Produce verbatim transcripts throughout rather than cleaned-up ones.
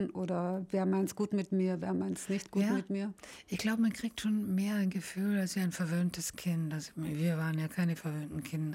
Oder wer meint's gut mit mir, wer meint's nicht gut ja, mit mir? Ich glaube, man kriegt schon mehr ein Gefühl als wie ein verwöhntes Kind. Also wir waren ja keine verwöhnten Kinder.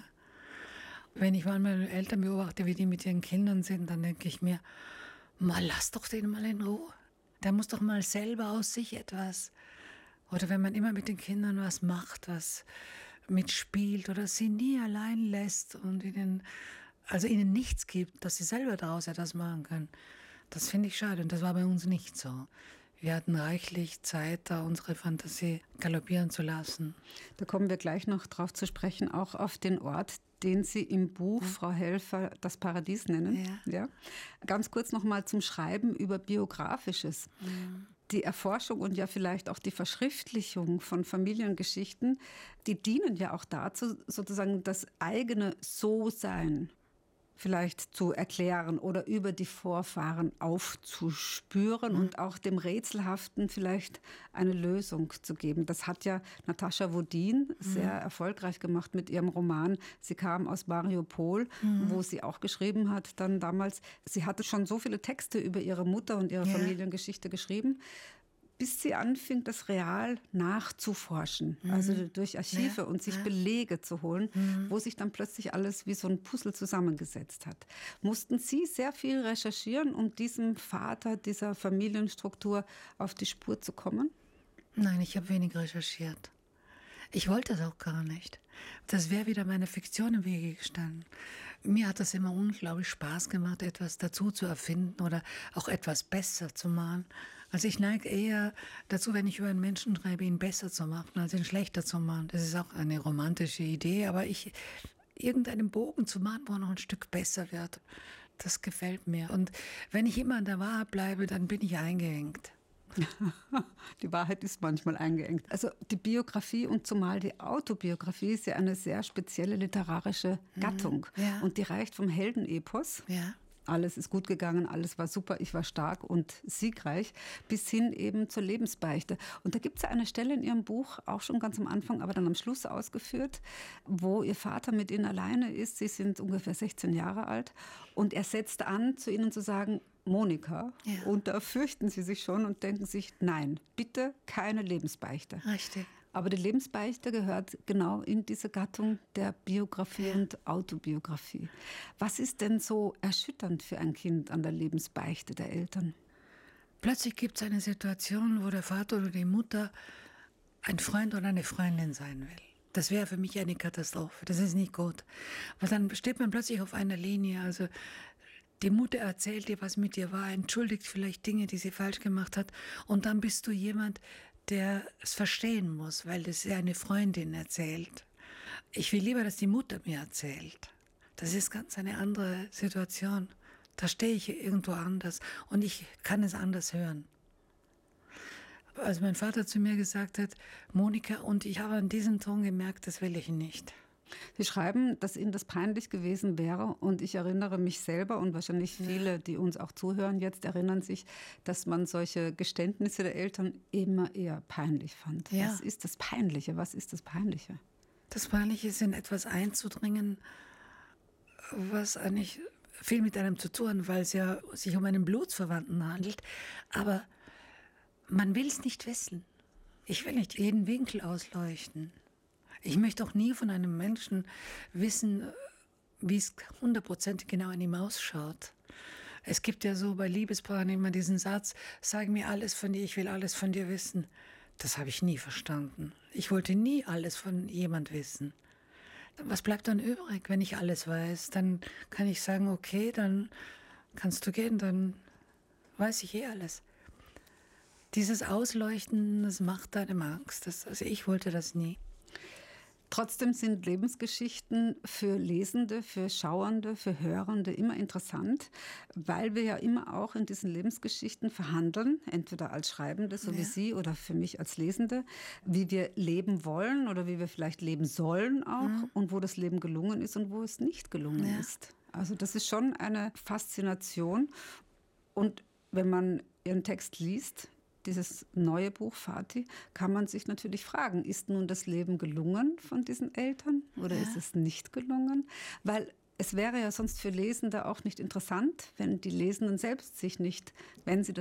Wenn ich manchmal Eltern beobachte, wie die mit ihren Kindern sind, dann denke ich mir, mal lass doch den mal in Ruhe. Der muss doch mal selber aus sich etwas. Oder wenn man immer mit den Kindern was macht, was mitspielt oder sie nie allein lässt und ihnen, also ihnen nichts gibt, dass sie selber daraus etwas machen können. Das finde ich schade und das war bei uns nicht so. Wir hatten reichlich Zeit, da unsere Fantasie galoppieren zu lassen. Da kommen wir gleich noch drauf zu sprechen, auch auf den Ort, den Sie im Buch, ja. Frau Helfer, das Paradies nennen. Ja. Ja. Ganz kurz noch mal zum Schreiben über Biografisches. Ja. Die Erforschung und ja vielleicht auch die Verschriftlichung von Familiengeschichten, die dienen ja auch dazu, sozusagen das eigene So-Sein vielleicht zu erklären oder über die Vorfahren aufzuspüren mhm. und auch dem Rätselhaften vielleicht eine Lösung zu geben. Das hat ja Natascha Wodin mhm. sehr erfolgreich gemacht mit ihrem Roman. Sie kam aus Mariupol, mhm. wo sie auch geschrieben hat dann damals. Sie hatte schon so viele Texte über ihre Mutter und ihre ja. Familiengeschichte geschrieben, bis sie anfing, das real nachzuforschen, mhm. also durch Archive ja, und sich ja. Belege zu holen, mhm. wo sich dann plötzlich alles wie so ein Puzzle zusammengesetzt hat. Mussten Sie sehr viel recherchieren, um diesem Vater, dieser Familienstruktur auf die Spur zu kommen? Nein, ich habe wenig recherchiert. Ich wollte das auch gar nicht. Das wäre wieder meiner Fiktion im Wege gestanden. Mir hat das immer unglaublich Spaß gemacht, etwas dazu zu erfinden oder auch etwas besser zu machen. Also ich neige eher dazu, wenn ich über einen Menschen schreibe, ihn besser zu machen, als ihn schlechter zu machen. Das ist auch eine romantische Idee, aber ich irgendeinen Bogen zu machen, wo er noch ein Stück besser wird, das gefällt mir. Und wenn ich immer an der Wahrheit bleibe, dann bin ich eingeengt. Die Wahrheit ist manchmal eingeengt. Also die Biografie und zumal die Autobiografie ist ja eine sehr spezielle literarische Gattung. Mhm, ja. Und die reicht vom Heldenepos, ja. alles ist gut gegangen, alles war super, ich war stark und siegreich, bis hin eben zur Lebensbeichte. Und da gibt es ja eine Stelle in Ihrem Buch, auch schon ganz am Anfang, aber dann am Schluss ausgeführt, wo Ihr Vater mit Ihnen alleine ist. Sie sind ungefähr sechzehn Jahre alt und er setzt an, zu Ihnen zu sagen, Monika, ja. und da fürchten Sie sich schon und denken sich, nein, bitte keine Lebensbeichte. Richtig. Aber die Lebensbeichte gehört genau in diese Gattung der Biografie ja. und Autobiografie. Was ist denn so erschütternd für ein Kind an der Lebensbeichte der Eltern? Plötzlich gibt es eine Situation, wo der Vater oder die Mutter ein Freund oder eine Freundin sein will. Das wäre für mich eine Katastrophe. Das ist nicht gut. Weil dann steht man plötzlich auf einer Linie. Also die Mutter erzählt dir, was mit dir war, entschuldigt vielleicht Dinge, die sie falsch gemacht hat. Und dann bist du jemand, der es verstehen muss, weil das ja eine Freundin erzählt. Ich will lieber, dass die Mutter mir erzählt. Das ist ganz eine andere Situation. Da stehe ich irgendwo anders und ich kann es anders hören. Als mein Vater zu mir gesagt hat, Monika, und ich habe an diesem Ton gemerkt, das will ich nicht. Sie schreiben, dass Ihnen das peinlich gewesen wäre und ich erinnere mich selber und wahrscheinlich viele, die uns auch zuhören jetzt, erinnern sich, dass man solche Geständnisse der Eltern immer eher peinlich fand. Ja. Was ist das Peinliche? Was ist das Peinliche? Das Peinliche ist, in etwas einzudringen, was eigentlich viel mit einem zu tun hat, weil es ja sich um einen Blutsverwandten handelt. Aber man will es nicht wissen. Ich will nicht jeden Winkel ausleuchten. Ich möchte auch nie von einem Menschen wissen, wie es hundertprozentig genau an ihm ausschaut. Es gibt ja so bei Liebespaaren immer diesen Satz, sag mir alles von dir, ich will alles von dir wissen. Das habe ich nie verstanden. Ich wollte nie alles von jemand wissen. Was bleibt dann übrig, wenn ich alles weiß? Dann kann ich sagen, okay, dann kannst du gehen, dann weiß ich eh alles. Dieses Ausleuchten, das macht einem Angst. Das, also ich wollte das nie. Trotzdem sind Lebensgeschichten für Lesende, für Schauernde, für Hörende immer interessant, weil wir ja immer auch in diesen Lebensgeschichten verhandeln, entweder als Schreibende, so ja. wie Sie, oder für mich als Lesende, wie wir leben wollen oder wie wir vielleicht leben sollen auch mhm. und wo das Leben gelungen ist und wo es nicht gelungen ja. ist. Also das ist schon eine Faszination. Und wenn man Ihren Text liest, dieses neue Buch Fatih, kann man sich natürlich fragen, ist nun das Leben gelungen von diesen Eltern oder ja. ist es nicht gelungen? Weil es wäre ja sonst für Lesende auch nicht interessant, wenn die Lesenden selbst sich nicht, wenn sie das